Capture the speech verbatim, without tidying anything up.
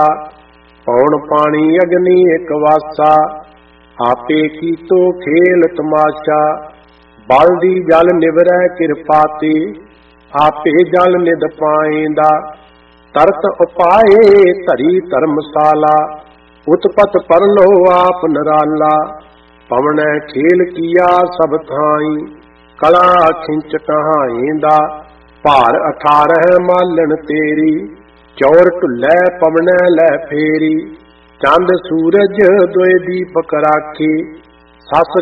पौन पानी अग्नि एक वासा, आपे कीतो खेल तमाशा। बलदी जल निवरै किरपाती, आपे जल निध पाएंदा। तरत उपाए धरी धर्मशाला, उत्पत परलो आप नराला। पवनै खेल किया सब थाई, कला खिंच कहाएंदा। भार अठारह मालन तेरी, चौर ढुलै पवनै लै फेरी। चंद सूरज दोए दीपक राखे, सस